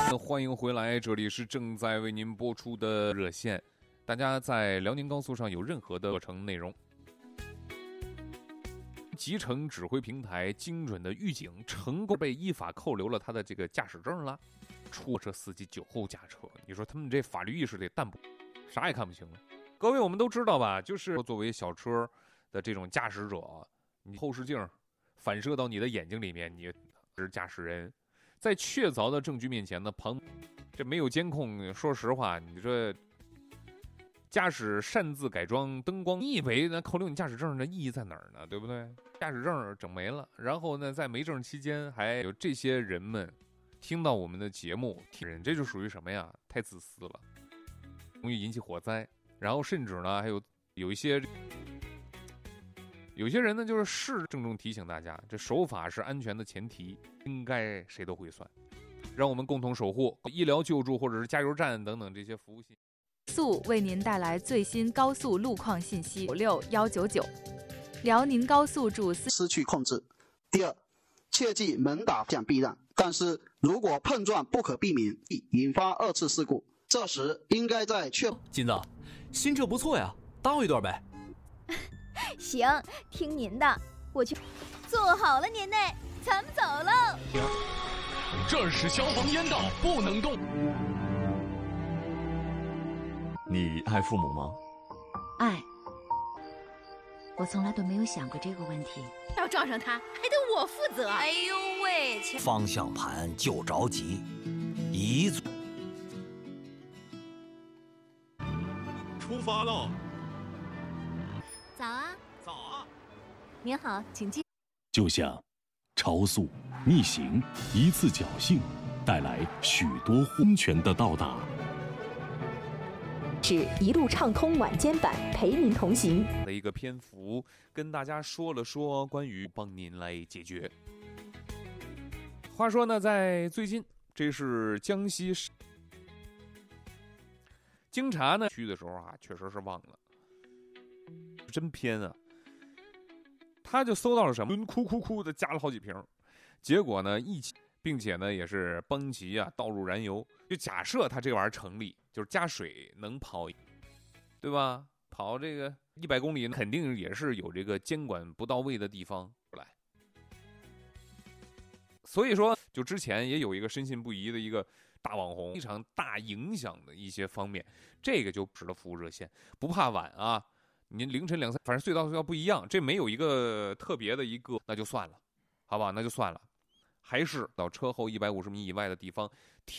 欢迎回来，这里是正在为您播出的热线。大家在辽宁高速上有任何的课程内容，集成指挥平台精准的预警，成功被依法扣留了他的这个驾驶证了。出车司机酒后驾车，你说他们这法律意识得淡薄，啥也看不清了。各位我们都知道吧，就是作为小车的这种驾驶者，你后视镜反射到你的眼睛里面，你是驾驶人。在确凿的证据面前呢，这没有监控，说实话，你这驾驶擅自改装灯光，你以为呢扣留你驾驶证的意义在哪儿呢？对不对？驾驶证整没了，然后呢，在没证期间还有这些人们听到我们的节目，这就属于什么呀？太自私了，容易引起火灾。然后甚至呢，还有一些人呢，就是郑重提醒大家，这守法是安全的前提，应该谁都会算。让我们共同守护医疗救助或者是加油站等等这些服务信息。 为您带来最新高速路况信息。96199，辽宁高速主司失去控制。第二，切记猛打向避让，但是如果碰撞不可避免，引发2次事故，这时应该在确保。 金子，新车不错呀，倒一段呗。 行，听您的，我去。坐好了，年内，咱们走喽。 这儿是消防烟道，不能动。你爱父母吗？ 爱。我从来都没有想过这个问题。 要撞上他，还得我负责。哎呦喂！ 方向盘就着急，一左。 出发喽！ 早啊！ 早啊！ 您好，请进。 就像超速、逆行、一次侥幸，带来许多安全的到达。 是一路畅通晚间版，陪您同行的一个篇幅，跟大家说了说关于帮您来解决。话说呢，在最近，这是江西经查呢区的时候啊，确实是忘了，真偏啊！他就搜到了什么，哭的加了好几瓶，结果呢一起，并且呢也是帮其啊倒入燃油。就假设他这玩意儿成立，就是加水能跑，对吧？跑这个100公里，肯定也是有这个监管不到位的地方来。所以说，就之前也有一个深信不疑的一个大网红，非常大影响的一些方面，这个就指了服务热线，不怕晚啊。您凌晨2、3，反正隧道不一样，这没有一个特别的一个，那就算了，好吧，那就算了。还是到车后150米以外的地方